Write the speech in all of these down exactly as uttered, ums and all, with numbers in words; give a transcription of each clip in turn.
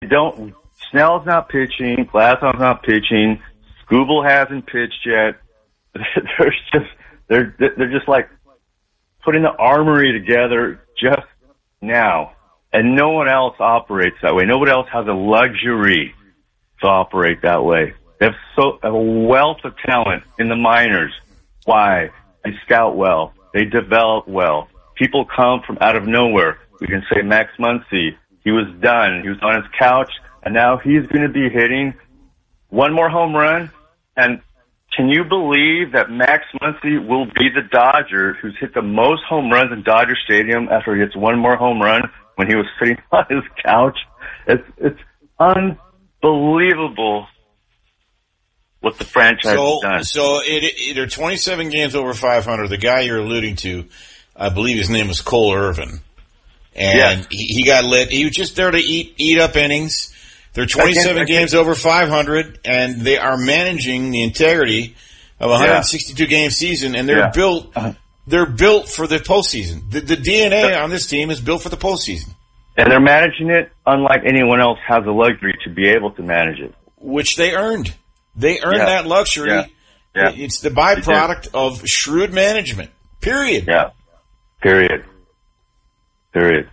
don't. Snell's not pitching. Glasnow's not pitching. Skubal hasn't pitched yet. They're just they're they're just like putting the armory together just now, and no one else operates that way. Nobody else has a luxury to operate that way. They have so a wealth of talent in the minors. Why? They scout well. They develop well. People come from out of nowhere. We can say Max Muncy. He was done. He was on his couch, and now he's going to be hitting one more home run. And can you believe that Max Muncy will be the Dodger who's hit the most home runs in Dodger Stadium after he hits one more home run when he was sitting on his couch? It's it's unbelievable what the franchise so, has done. So it, it, there are twenty-seven games over five hundred. The guy you're alluding to, I believe his name was Cole Irvin. And yes. he, he got lit. He was just there to eat eat up innings. They're twenty-seven I can't, I can't. games over five hundred, and they are managing the integrity of a one hundred sixty-two yeah. game season, and they're yeah. built uh-huh. they're built for the postseason. The, the D N A on this team is built for the postseason. And they're managing it unlike anyone else has the luxury to be able to manage it. Which they earned. They earned yeah. that luxury. Yeah. Yeah. It's the byproduct of shrewd management. Period. Yeah. Period. Period.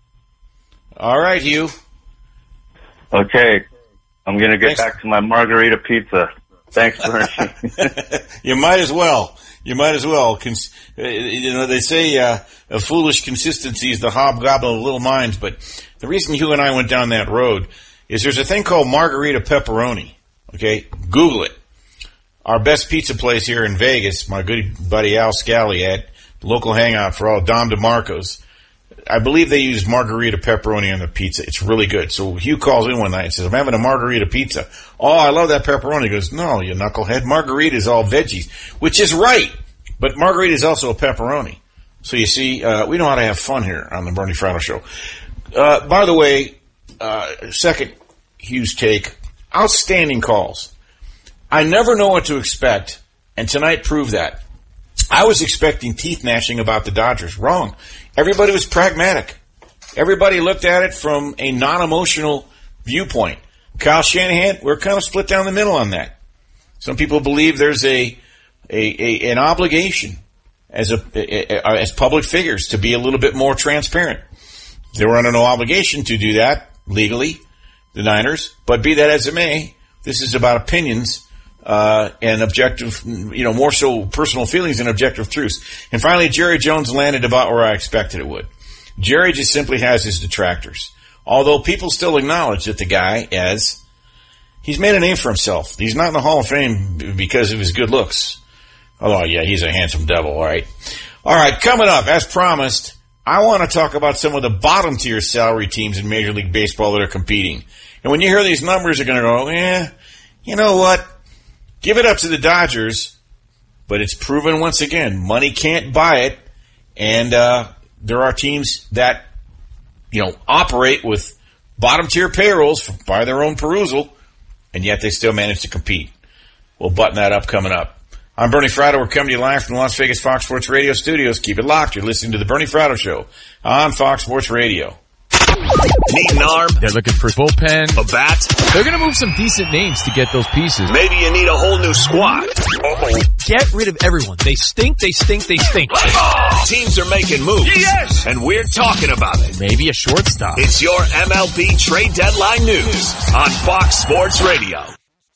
All right, Hugh. Okay. I'm going to get Thanks. back to my margarita pizza. Thanks, Bernie. You might as well. You might as well. Cons- you know, they say uh, a foolish consistency is the hobgoblin of little minds, but the reason Hugh and I went down that road is there's a thing called margarita pepperoni. Okay? Google it. Our best pizza place here in Vegas, my good buddy Al Scally at local hangout for all, Dom DeMarco's. I believe they use margarita pepperoni on the pizza. It's really good. So Hugh calls in one night and says, I'm having a margarita pizza. Oh, I love that pepperoni. He goes, no, you knucklehead. Margarita is all veggies, which is right. But margarita is also a pepperoni. So you see, uh, we know how to have fun here on the Bernie Fratto Show. Uh, by the way, uh, second Hugh's take, outstanding calls. I never know what to expect, and tonight proved that. I was expecting teeth gnashing about the Dodgers. Wrong. Everybody was pragmatic. Everybody looked at it from a non-emotional viewpoint. Kyle Shanahan, we're kind of split down the middle on that. Some people believe there's a, a, a an obligation as a, a, a as public figures to be a little bit more transparent. They were under no obligation to do that legally, the Niners. But be that as it may, this is about opinions. Uh, and objective, you know, more so personal feelings and objective truths. And finally, Jerry Jones landed about where I expected it would. Jerry just simply has his detractors. Although people still acknowledge that the guy as, he's made a name for himself. He's not in the Hall of Fame because of his good looks. Although, yeah, he's a handsome devil, all right. All right, coming up, as promised, I want to talk about some of the bottom tier salary teams in Major League Baseball that are competing. And when you hear these numbers, you're going to go, eh, you know what? Give it up to the Dodgers, but it's proven once again, money can't buy it, and uh, there are teams that, you know, operate with bottom-tier payrolls by their own perusal, and yet they still manage to compete. We'll button that up coming up. I'm Bernie Fratto. We're coming to you live from the Las Vegas Fox Sports Radio studios. Keep it locked. You're listening to the Bernie Fratto Show on Fox Sports Radio. Need an arm? They're looking for bullpen. A bat? They're going to move some decent names to get those pieces. Maybe you need a whole new squad. Uh-oh. Get rid of everyone. They stink, they stink, they stink. Teams are making moves. Yes! And we're talking about it. Maybe a shortstop. It's your M L B trade deadline news on Fox Sports Radio.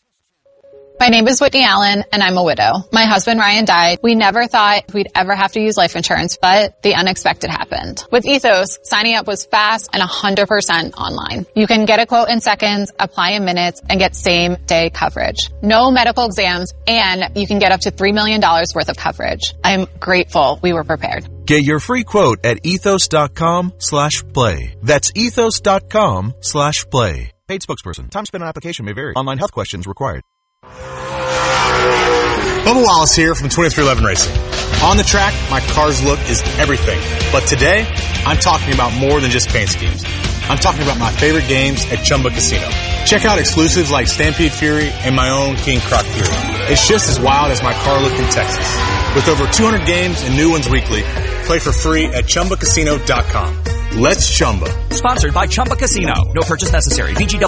My name is Whitney Allen, and I'm a widow. My husband, Ryan, died. We never thought we'd ever have to use life insurance, but the unexpected happened. With Ethos, signing up was fast and one hundred percent online. You can get a quote in seconds, apply in minutes, and get same-day coverage. No medical exams, and you can get up to three million dollars worth of coverage. I'm grateful we were prepared. Get your free quote at ethos.com slash play. That's ethos.com slash play. Paid spokesperson. Time spent on application may vary. Online health questions required. Bubba Wallace here from twenty-three eleven Racing. On the track, my car's look is everything. But today, I'm talking about more than just paint schemes. I'm talking about my favorite games at Chumba Casino. Check out exclusives like Stampede Fury and my own King Croc Fury. It's just as wild as my car look in Texas. With over two hundred games and new ones weekly, play for free at chumba casino dot com. Let's Chumba. Sponsored by Chumba Casino. No purchase necessary. V G W